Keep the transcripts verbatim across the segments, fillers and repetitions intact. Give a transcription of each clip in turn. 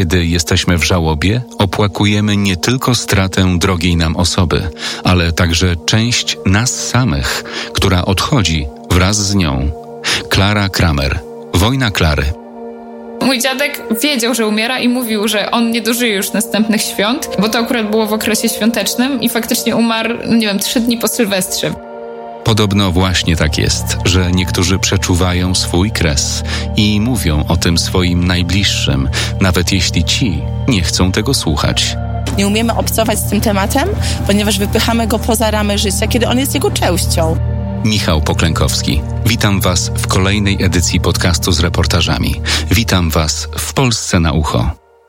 Kiedy jesteśmy w żałobie, opłakujemy nie tylko stratę drogiej nam osoby, ale także część nas samych, która odchodzi wraz z nią. Klara Kramer. Wojna Klary. Mój dziadek wiedział, że umiera i mówił, że on nie dożyje już następnych świąt, bo to akurat było w okresie świątecznym i faktycznie umarł, nie wiem, trzy dni po Sylwestrze. Podobno właśnie tak jest, że niektórzy przeczuwają swój kres i mówią o tym swoim najbliższym, nawet jeśli ci nie chcą tego słuchać. Nie umiemy obcować z tym tematem, ponieważ wypychamy go poza ramy życia, kiedy on jest jego częścią. Michał Poklękowski. Witam Was w kolejnej edycji podcastu z reportażami. Witam Was w Polsce na ucho.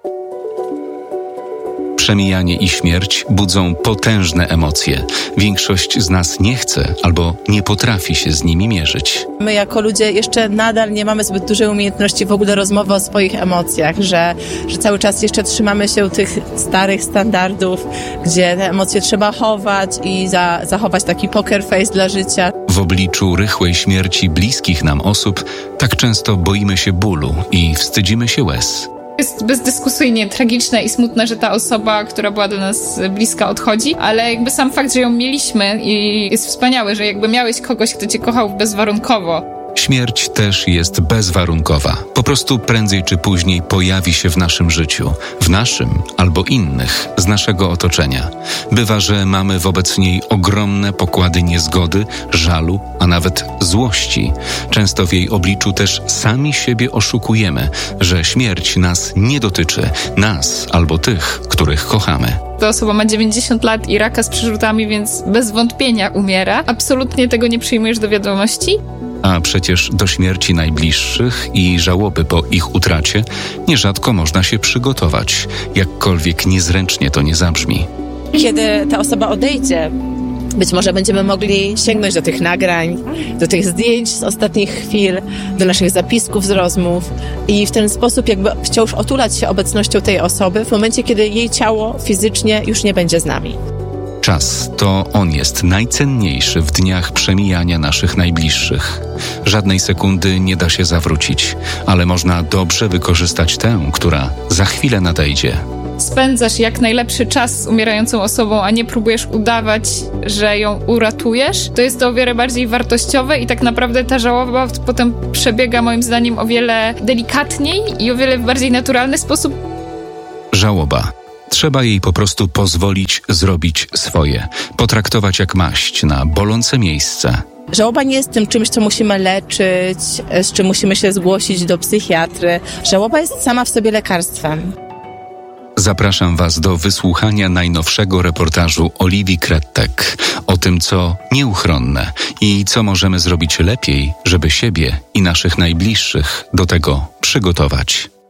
Przemijanie i śmierć budzą potężne emocje. Większość z nas nie chce albo nie potrafi się z nimi mierzyć. My jako ludzie jeszcze nadal nie mamy zbyt dużej umiejętności w ogóle rozmowy o swoich emocjach, że, że cały czas jeszcze trzymamy się tych starych standardów, gdzie te emocje trzeba chować i za, zachować taki poker face dla życia. W obliczu rychłej śmierci bliskich nam osób tak często boimy się bólu i wstydzimy się łez. Jest bezdyskusyjnie tragiczne i smutne, że ta osoba, która była do nas bliska, odchodzi, ale jakby sam fakt, że ją mieliśmy i jest wspaniały, że jakby miałeś kogoś, kto cię kochał bezwarunkowo. Śmierć też jest bezwarunkowa. Po prostu prędzej czy później pojawi się w naszym życiu, w naszym albo innych z naszego otoczenia. Bywa, że mamy wobec niej ogromne pokłady niezgody, żalu, a nawet złości. Często w jej obliczu też sami siebie oszukujemy, że śmierć nas nie dotyczy, nas albo tych, których kochamy. Ta osoba ma dziewięćdziesiąt lat i raka z przerzutami, więc bez wątpienia umiera. Absolutnie tego nie przyjmujesz do wiadomości. A przecież do śmierci najbliższych i żałoby po ich utracie nierzadko można się przygotować, jakkolwiek niezręcznie to nie zabrzmi. Kiedy ta osoba odejdzie, być może będziemy mogli sięgnąć do tych nagrań, do tych zdjęć z ostatnich chwil, do naszych zapisków z rozmów i w ten sposób jakby wciąż otulać się obecnością tej osoby w momencie, kiedy jej ciało fizycznie już nie będzie z nami. Czas to on jest najcenniejszy w dniach przemijania naszych najbliższych. Żadnej sekundy nie da się zawrócić, ale można dobrze wykorzystać tę, która za chwilę nadejdzie. Spędzasz jak najlepszy czas z umierającą osobą, a nie próbujesz udawać, że ją uratujesz, to jest to o wiele bardziej wartościowe i tak naprawdę ta żałoba potem przebiega moim zdaniem o wiele delikatniej i o wiele bardziej naturalny sposób. Żałoba. Trzeba jej po prostu pozwolić zrobić swoje, potraktować jak maść na bolące miejsce. Żałoba nie jest tym czymś, co musimy leczyć, z czym musimy się zgłosić do psychiatry. Żałoba jest sama w sobie lekarstwem. Zapraszam Was do wysłuchania najnowszego reportażu Oliwii Krettek o tym, co nieuchronne i co możemy zrobić lepiej, żeby siebie i naszych najbliższych do tego przygotować.